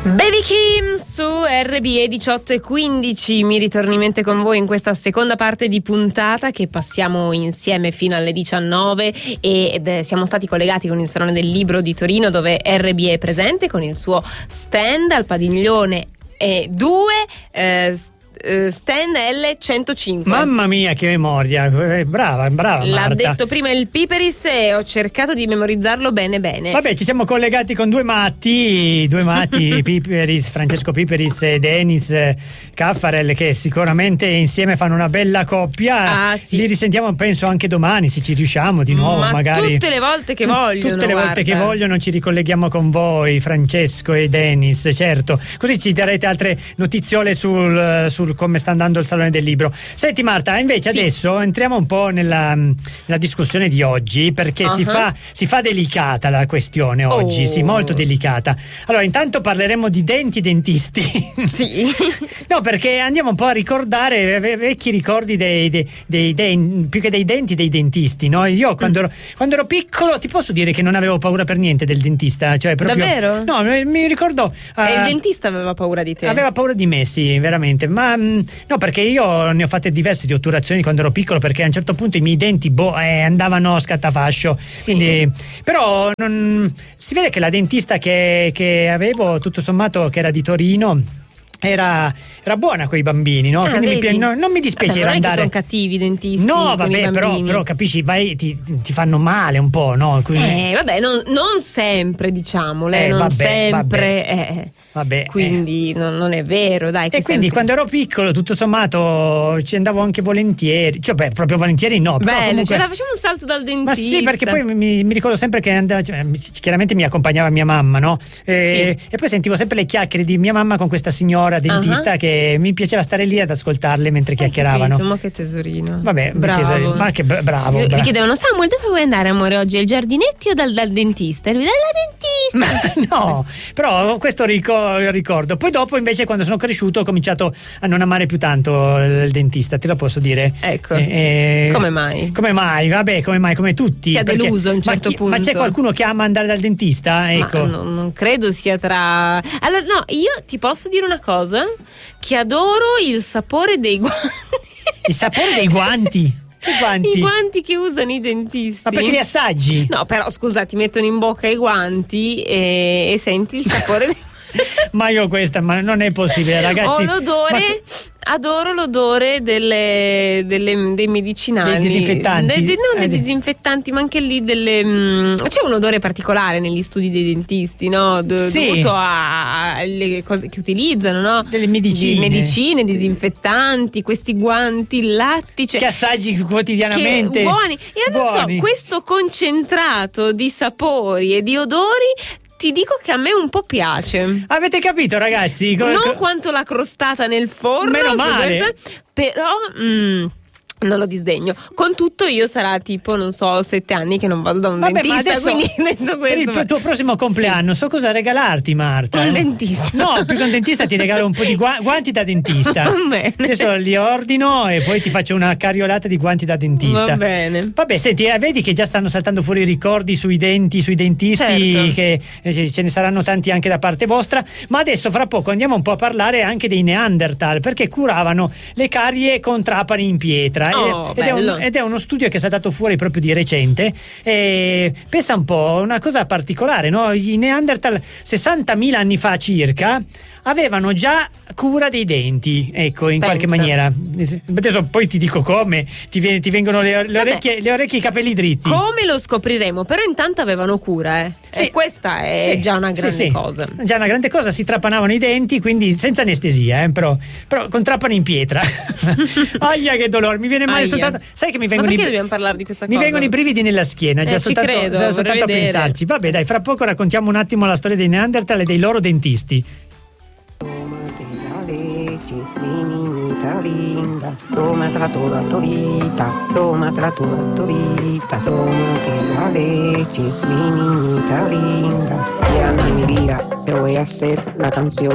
Baby Kim su RBE 18:15, mi ritorno in mente con voi in questa seconda parte di puntata che passiamo insieme fino alle 19 ed siamo stati collegati con il Salone del Libro di Torino, dove RBE è presente con il suo stand al padiglione 2 stand L105. Mamma mia, che memoria, brava Marta. L'ha detto prima il Piperis e ho cercato di memorizzarlo bene. Vabbè, ci siamo collegati con due matti Piperis, Francesco Piperis e Denis Caffarel, che sicuramente insieme fanno una bella coppia. Sì. Li risentiamo penso anche domani, se ci riusciamo di nuovo. Ma magari tutte le volte che vogliono. Tutte le volte che vogliono ci ricolleghiamo con voi, Francesco e Denis, certo. Così ci darete altre notiziole sul come sta andando il Salone del Libro. Senti Marta, invece adesso entriamo un po' nella discussione di oggi, perché si fa delicata la questione oggi, sì, molto delicata. Allora, intanto parleremo di denti e dentisti. Sì. No, perché andiamo un po' a ricordare vecchi ricordi più che dei denti, dei dentisti, no? Io quando ero piccolo ti posso dire che non avevo paura per niente del dentista, cioè proprio. Davvero? No, mi ricordo. E il dentista aveva paura di te? Aveva paura di me, sì, veramente. Ma no, perché io ne ho fatte diverse di otturazioni quando ero piccolo, perché a un certo punto i miei denti andavano a scatafascio. Sì. Quindi, però si vede che la dentista che avevo, tutto sommato, che era di Torino, era buona coi bambini, no? Quindi non mi dispiaceva andare. Non sono cattivi i dentisti. No, vabbè, però capisci, ti fanno male un po', no? Quindi. Vabbè, non sempre, diciamole, non sempre. Vabbè. Quindi non è vero, dai. E quindi quando ero piccolo, tutto sommato, ci andavo anche volentieri. Cioè, proprio volentieri no. Però bello, comunque. Facciamo un salto dal dentista. Ma sì, perché poi mi ricordo sempre che chiaramente mi accompagnava mia mamma, no? E poi sentivo sempre le chiacchiere di mia mamma con questa signora dentista che mi piaceva stare lì ad ascoltarle mentre chiacchieravano. Ma che tesorino. Vabbè, bravo. Tesorino, ma che bravo. Gli chiedevano: Samuel, dove vuoi andare, amore, oggi? Al Giardinetti o dal dentista? E lui: dalla dentista. Ma no, però questo ricordo. Poi dopo invece, quando sono cresciuto, ho cominciato a non amare più tanto il dentista, te lo posso dire. Ecco. Come mai? Vabbè, come tutti. Ti ha deluso a un certo punto. Ma c'è qualcuno che ama andare dal dentista? Ecco. Ma non credo sia tra. Allora, no, io ti posso dire una cosa: che adoro il sapore dei guanti. Il sapore dei guanti? I guanti che usano i dentisti. Ma perché li assaggi? No, però scusa, ti mettono in bocca i guanti e senti il sapore dei ma ma non è possibile, ragazzi. Ho l'odore. Adoro l'odore dei medicinali, dei disinfettanti. Non dei disinfettanti, ma anche lì c'è un odore particolare negli studi dei dentisti, no? Dovuto alle cose che utilizzano, no? Delle medicine, disinfettanti, questi guanti lattici che assaggi quotidianamente. Buoni. E non so, questo concentrato di sapori e di odori, ti dico che a me un po' piace. Avete capito, ragazzi? Non quanto la crostata nel forno, meno male. però non lo disdegno. Con tutto, io sarà tipo, non so, 7 anni che non vado da un dentista. Ma adesso, quindi detto questo, per il tuo prossimo compleanno so cosa regalarti, Marta. Un dentista. No, più che un dentista ti regalo un po' di guanti da dentista. Va bene. Adesso li ordino e poi ti faccio una cariolata di guanti da dentista. Va bene. Vabbè, senti, vedi che già stanno saltando fuori i ricordi sui denti, sui dentisti, certo, che ce ne saranno tanti anche da parte vostra. Ma adesso fra poco andiamo un po' a parlare anche dei Neanderthal, perché curavano le carie con trapani in pietra. Ed è uno studio che è saltato fuori proprio di recente. Pensa un po', una cosa particolare, no? I Neanderthal 60.000 anni fa circa avevano già cura dei denti, ecco, in qualche maniera. Adesso poi ti dico come, ti vengono le orecchie, i capelli dritti. Come lo scopriremo, però intanto avevano cura, Sì. E questa è già una grande cosa. Già una grande cosa, si trapanavano i denti, quindi senza anestesia, però con trapani in pietra. Aia, che dolore, mi viene male soltanto. Sai che mi vengono perché dobbiamo parlare di questa cosa? Mi vengono i brividi nella schiena, già soltanto a pensarci. Vabbè, dai, fra poco raccontiamo un attimo la storia dei Neanderthal e dei loro dentisti. Toma trattora torita, toma trattora torita, toma la leche, mi niñita linda. Ya mi vida, te voy a hacer la canción